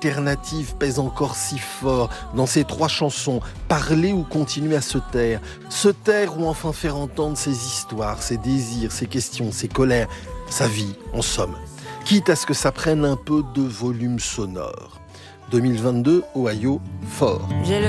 alternative pèse encore si fort dans ces 3 chansons. Parler ou continuer à se taire. Se taire ou enfin faire entendre ses histoires, ses désirs, ses questions, ses colères, sa vie, en somme. Quitte à ce que ça prenne un peu de volume sonore. 2022, Ohio, fort.